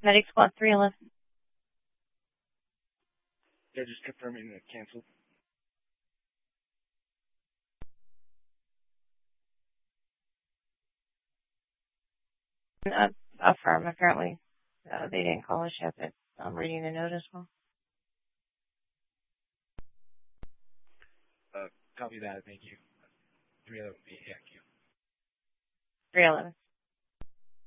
Medic Squad 311. They're just confirming that canceled. Affirm. Apparently, they didn't call us yet, but I'm reading the note as well. Copy that. Thank you. 311. Yeah, thank you. 311.